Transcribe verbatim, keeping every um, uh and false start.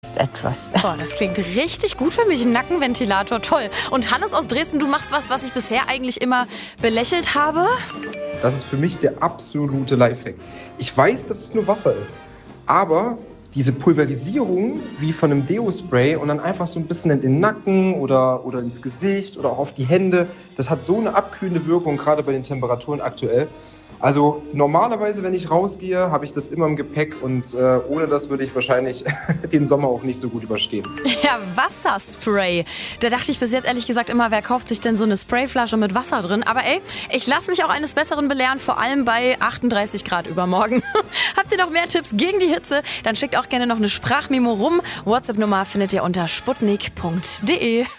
etwas. Boah, das klingt richtig gut für mich. Ein Nackenventilator, toll. Und Hannes aus Dresden, du machst was, was ich bisher eigentlich immer belächelt habe. Das ist für mich der absolute Lifehack. Ich weiß, dass es nur Wasser ist, aber diese Pulverisierung wie von einem Deo-Spray und dann einfach so ein bisschen in den Nacken oder, oder ins Gesicht oder auch auf die Hände, das hat so eine abkühlende Wirkung, gerade bei den Temperaturen aktuell. Also normalerweise, wenn ich rausgehe, habe ich das immer im Gepäck und äh, ohne das würde ich wahrscheinlich den Sommer auch nicht so gut überstehen. Ja, Wasserspray. Da dachte ich bis jetzt ehrlich gesagt immer, wer kauft sich denn so eine Sprayflasche mit Wasser drin? Aber ey, ich lasse mich auch eines Besseren belehren, vor allem bei achtunddreißig Grad übermorgen. Habt ihr noch mehr Tipps gegen die Hitze? Dann schickt auch gerne noch eine Sprachmemo rum. WhatsApp-Nummer findet ihr unter sputnik punkt de.